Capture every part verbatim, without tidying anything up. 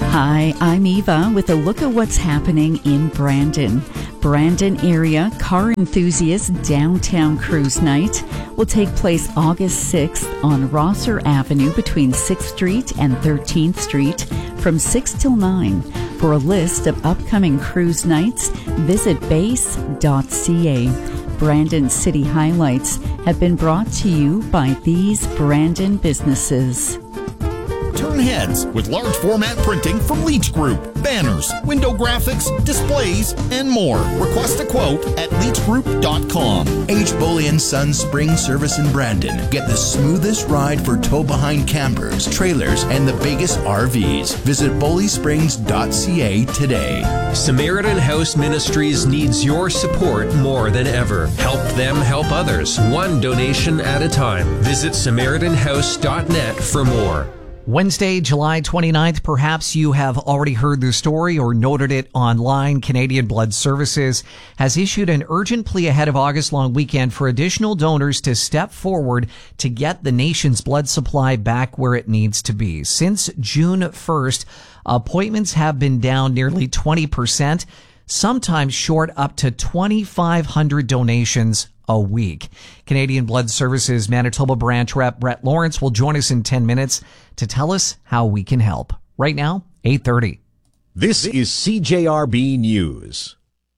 Hi, I'm Eva with a look at what's happening in Brandon. Brandon area car enthusiasts downtown cruise night will take place August sixth on Rosser Avenue between sixth Street and thirteenth Street from six till nine. For a list of upcoming cruise nights, visit base dot c a. Brandon City Highlights have been brought to you by these Brandon businesses. Turn heads with large format printing from Leach Group. Banners, window graphics, displays, and more. Request a quote at leach group dot com. H. Boley and Sons Spring Service in Brandon. Get the smoothest ride for tow-behind campers, trailers, and the biggest R Vs. Visit boley springs dot c a today. Samaritan House Ministries needs your support more than ever. Help them help others, one donation at a time. Visit samaritan house dot net for more. Wednesday, July twenty-ninth, perhaps you have already heard the story or noted it online. Canadian Blood Services has issued an urgent plea ahead of August long weekend for additional donors to step forward to get the nation's blood supply back where it needs to be. Since June first, appointments have been down nearly twenty percent, sometimes short up to twenty-five hundred donations a week. Canadian Blood Services Manitoba branch rep Brett Lawrence will join us in ten minutes to tell us how we can help. Right now, eight thirty. This is C J R B News.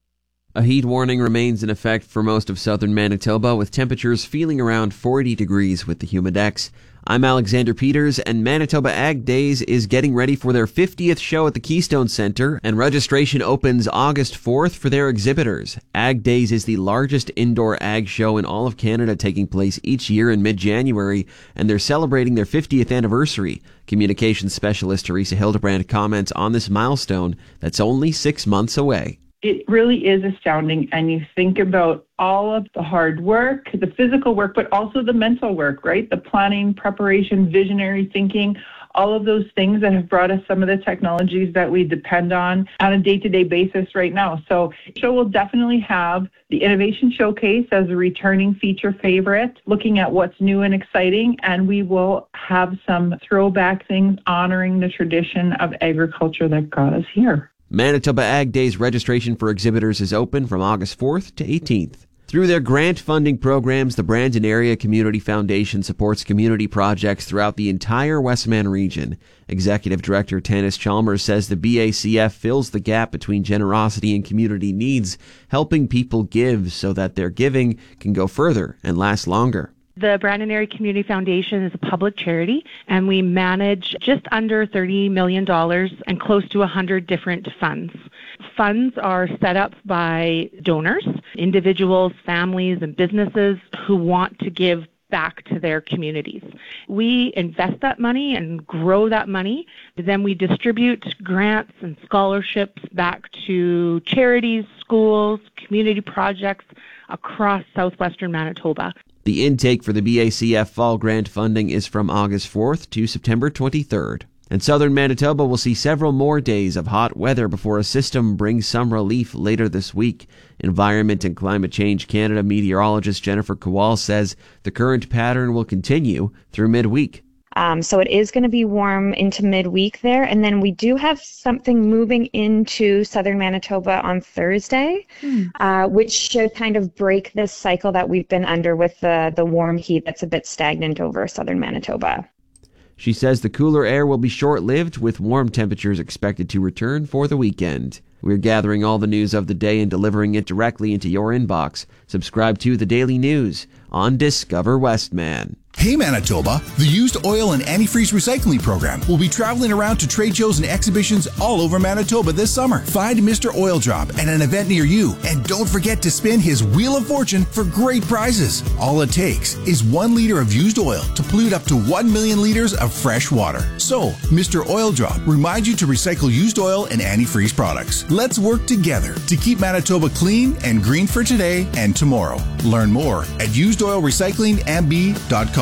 A heat warning remains in effect for most of southern Manitoba, with temperatures feeling around forty degrees with the humidex. I'm Alexander Peters, and Manitoba Ag Days is getting ready for their fiftieth show at the Keystone Centre, and registration opens August fourth for their exhibitors. Ag Days is the largest indoor ag show in all of Canada, taking place each year in mid-January, and they're celebrating their fiftieth anniversary. Communications specialist Teresa Hildebrand comments on this milestone that's only six months away. It really is astounding, and you think about all of the hard work, the physical work, but also the mental work, right? The planning, preparation, visionary thinking, all of those things that have brought us some of the technologies that we depend on on a day-to-day basis right now. So the show will definitely have the Innovation Showcase as a returning feature favorite, looking at what's new and exciting, and we will have some throwback things honoring the tradition of agriculture that got us here. Manitoba Ag Days registration for exhibitors is open from August fourth to eighteenth. Through their grant funding programs, the Brandon Area Community Foundation supports community projects throughout the entire Westman region. Executive Director Tanis Chalmers says the B A C F fills the gap between generosity and community needs, helping people give so that their giving can go further and last longer. The Brandon Area Community Foundation is a public charity, and we manage just under thirty million dollars and close to one hundred different funds. Funds are set up by donors, individuals, families, and businesses who want to give back to their communities. We invest that money and grow that money. Then we distribute grants and scholarships back to charities, schools, community projects across southwestern Manitoba. The intake for the B A C F Fall Grant funding is from August fourth to September twenty-third. And southern Manitoba will see several more days of hot weather before a system brings some relief later this week. Environment and Climate Change Canada meteorologist Jennifer Kowal says the current pattern will continue through midweek. Um, so it is going to be warm into midweek there. And then we do have something moving into southern Manitoba on Thursday, mm. uh, which should kind of break this cycle that we've been under with the, the warm heat that's a bit stagnant over southern Manitoba. She says the cooler air will be short-lived, with warm temperatures expected to return for the weekend. We're gathering all the news of the day and delivering it directly into your inbox. Subscribe to The Daily News on Discover Westman. Hey Manitoba, the Used Oil and Antifreeze Recycling Program will be traveling around to trade shows and exhibitions all over Manitoba this summer. Find Mister Oil Drop at an event near you, and don't forget to spin his Wheel of Fortune for great prizes. All it takes is one liter of used oil to pollute up to one million liters of fresh water. So, Mister Oil Drop reminds you to recycle used oil and antifreeze products. Let's work together to keep Manitoba clean and green for today and tomorrow. Learn more at used oil recycling m b dot com.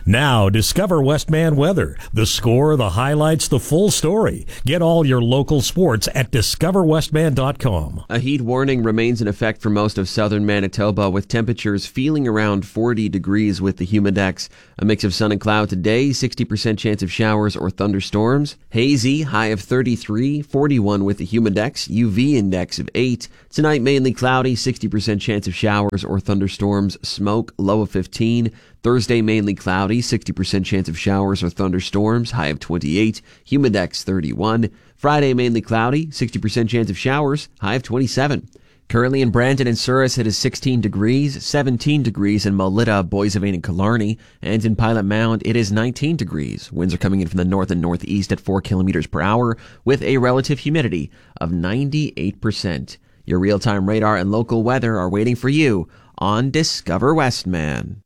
Now, discover Westman weather. The score, the highlights, the full story. Get all your local sports at discover westman dot com. A heat warning remains in effect for most of southern Manitoba, with temperatures feeling around forty degrees with the humidex. A mix of sun and cloud today, sixty percent chance of showers or thunderstorms. Hazy, high of thirty-three, forty-one with the humidex, U V index of eight. Tonight, mainly cloudy, sixty percent chance of showers or thunderstorms. Smoke, low of fifteen. Thursday, mainly cloudy, sixty percent chance of showers or thunderstorms, high of twenty-eight, humidex thirty-one. Friday, mainly cloudy, sixty percent chance of showers, high of twenty-seven. Currently in Brandon and Souris, it is sixteen degrees, seventeen degrees in Melita, Boissevain, and Killarney, and in Pilot Mound, it is nineteen degrees. Winds are coming in from the north and northeast at four kilometers per hour, with a relative humidity of ninety-eight percent. Your real-time radar and local weather are waiting for you on Discover Westman.